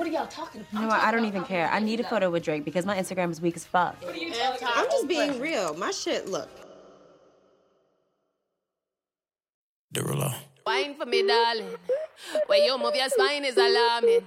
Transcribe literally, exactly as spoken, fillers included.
are y'all talking about? You know what? I don't even care. I need a photo with Drake because my Instagram is weak as fuck. What are you talking about? I'm just being real. My shit, look. Derulo. Wine for me, darling. When you move your spine is alarming.